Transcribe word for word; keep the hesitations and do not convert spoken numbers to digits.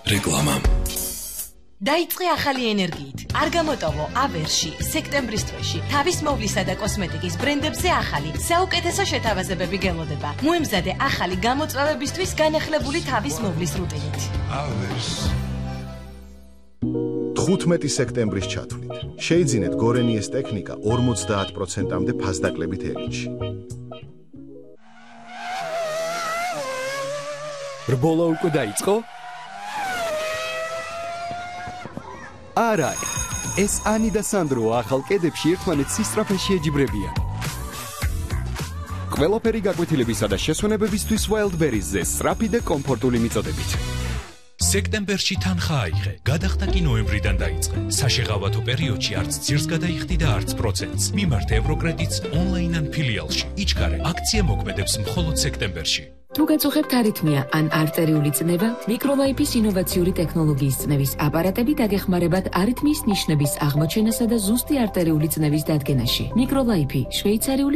რეკლამა. დაიწყე ახალი ენერგიით. არ გამოტოვო ავერში, სექტემბრის თვეში, თავის მოვლისა და კოსმეტიკის ბრენდებზე ახალი, საუკეთესო შეთავაზებები გელოდება. მოემზადე ახალი გამოწვევებისთვის განახლებული თავის მოვლის რუტინით. ავერს. თხუთმეტი სექტემბრის ჩათვლით. შეიძინეთ გორენიეს ტექნიკა ორმოცდაათ პროცენტამდე ფასდაკლებით ელინში. რბოლა უკვე დაიწყო? არა, ეს ანი და სანდრო ახალ კედებში ერთმანეთს სისწრაფეში ეჯიბრებიან. ყველაფერი გაკვეთილებისა და შესვენებებისთვის Wildberries-ზე სწრაფი და კომფორტული მიწოდებით. სექტემბერში თანხა აიღე, გადახდა კი ნოემბრიდან დაიწყე. საშეღავათო პერიოდში არც ძირს გადაიხდი და არც პროცენტს. მიმართ ევროკრედიტს ონლაინ ან ფილიალში. იჩქარე, აქცია მოქმედებს მხოლოდ სექტემბერში. თუ გაწუხებთ არითმია ან არტერიული წნევა, მიკროლაიფის ინოვაციური ტექნოლოგიის წნევის აპარატები დაგეხმარებათ არითმიის ნიშნების აღმოჩენასა და ზუსტი არტერიული წნევის დადგენაში. მიკროლაიფი, შვეიცარიული